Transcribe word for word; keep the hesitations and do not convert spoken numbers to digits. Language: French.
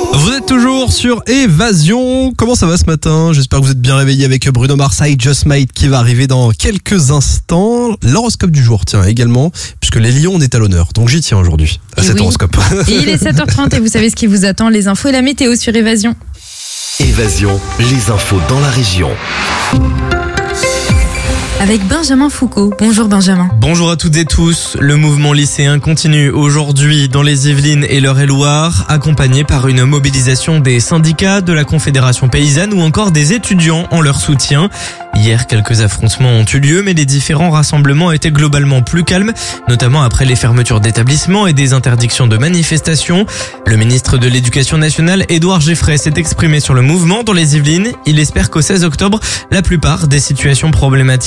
Vous êtes toujours sur Évasion. Comment ça va ce matin? J'espère que vous êtes bien réveillés avec Bruno Mars, I Just Might qui va arriver dans quelques instants. L'horoscope du jour, tiens, également, puisque les lions, on est à l'honneur. Donc j'y tiens aujourd'hui, à Et cet oui. horoscope. Et il est sept heures trente et vous savez ce qui vous attend, les infos et la météo sur Évasion. Évasion, les infos dans la région. Avec Benjamin Foucault. Bonjour Benjamin. Bonjour à toutes et tous. Le mouvement lycéen continue aujourd'hui dans les Yvelines et l'Eure-et-Loire, accompagné par une mobilisation des syndicats, de la Confédération paysanne ou encore des étudiants en leur soutien. Hier, quelques affrontements ont eu lieu, mais les différents rassemblements étaient globalement plus calmes, notamment après les fermetures d'établissements et des interdictions de manifestations. Le ministre de l'Éducation nationale, Édouard Geffray, s'est exprimé sur le mouvement dans les Yvelines. Il espère qu'au seize octobre, la plupart des situations problématiques